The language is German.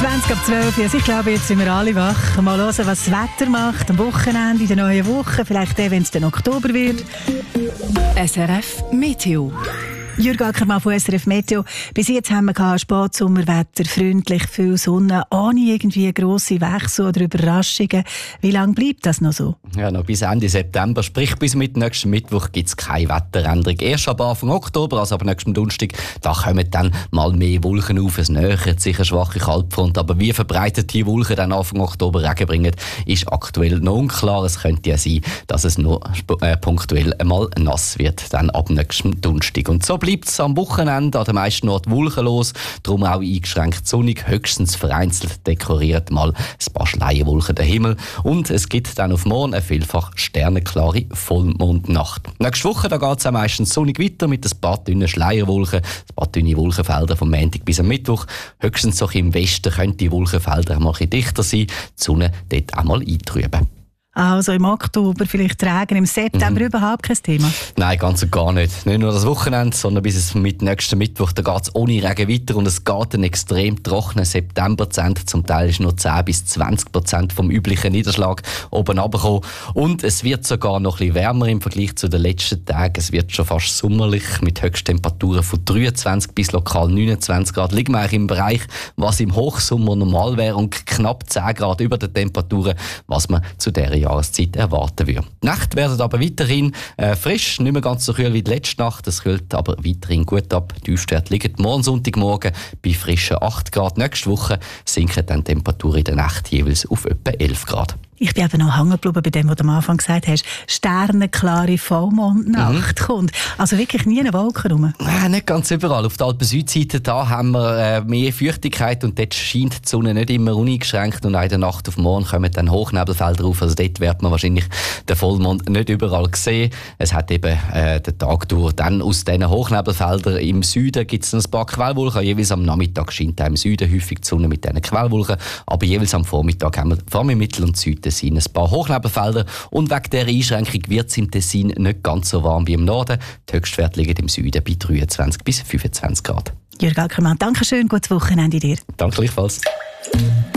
20 ab 12. Also ich glaube, jetzt sind wir alle wach. Mal hören, was das Wetter macht am Wochenende, in der neuen Woche. Vielleicht wenn es dann Oktober wird. SRF Meteo. Jürg Ackermann von SRF Meteo. Bis jetzt haben wir Spätsommerwetter, freundlich, viel Sonne, ohne irgendwie grosse Wechsel oder Überraschungen. Wie lange bleibt das noch so? Ja, noch bis Ende September, sprich bis nächsten Mittwoch gibt es keine Wetteränderung. Erst ab Anfang Oktober, also ab nächsten Donnerstag, da kommen dann mal mehr Wolken auf. Es nähert sich eine schwache Kaltfront, aber wie verbreitet die Wolken dann Anfang Oktober Regen bringen, ist aktuell noch unklar. Es könnte ja sein, dass es nur punktuell einmal nass wird, dann ab nächsten Donnerstag. Und so bleibt es am Wochenende an den meisten Orten wolkenlos, darum auch eingeschränkt sonnig, höchstens vereinzelt dekoriert mal ein paar Schleierwolken den Himmel. Und es gibt dann auf morgen eine vielfach sternenklare Vollmondnacht. Nächste Woche geht es meistens sonnig weiter mit ein paar dünnen Schleierwolken, ein paar dünne Wolkenfelder vom Montag bis am Mittwoch. Höchstens so im Westen könnten die Wolkenfelder mal ein bisschen dichter sein, die Sonne dort auch mal eintrüben. Also im Oktober vielleicht Regen, im September überhaupt kein Thema? Nein, ganz und gar nicht. Nicht nur das Wochenende, sondern bis es mit nächsten Mittwoch, da geht es ohne Regen weiter und es geht einen extrem trockenen September zu Ende. Zum Teil ist nur 10-20% vom üblichen Niederschlag oben runtergekommen. Und es wird sogar noch ein bisschen wärmer im Vergleich zu den letzten Tagen. Es wird schon fast sommerlich mit Höchsttemperaturen von 23 bis lokal 29 Grad. Liegen wir eigentlich im Bereich, was im Hochsommer normal wäre und knapp 10 Grad über den Temperaturen, was man zu dieser Jahreszeit erwarten würde. Die Nächte werden aber weiterhin frisch, nicht mehr ganz so kühl wie die letzte Nacht. Es kühlt aber weiterhin gut ab. Die Tiefstwerte liegen morgen Sonntagmorgen bei frischen 8 Grad. Nächste Woche sinken dann die Temperaturen in der Nacht jeweils auf etwa 11 Grad. Ich bin eben noch hängen geblieben bei dem, was du am Anfang gesagt hast. Sternenklare Vollmondnacht kommt. Also wirklich nie eine Wolke rum? Nicht ganz überall. Auf der Alpen-Südseite da haben wir mehr Feuchtigkeit und dort scheint die Sonne nicht immer uneingeschränkt und in der Nacht auf morgen kommen dann Hochnebelfelder auf. Also dort wird man wahrscheinlich den Vollmond nicht überall sehen. Es hat eben den Tag durch. Dann aus diesen Hochnebelfeldern im Süden gibt es ein paar Quellwolken. Jeweils am Nachmittag scheint auch im Süden häufig die Sonne mit diesen Quellwolken. Aber jeweils am Vormittag haben wir vor allem im Mittel- und Süden Tessin ein paar Hochnebelfelder und wegen dieser Einschränkung wird es im Tessin nicht ganz so warm wie im Norden. Die Höchstwerte liegen im Süden bei 23 bis 25 Grad. Jürg Ackermann, danke schön, gutes Wochenende dir. Danke gleichfalls.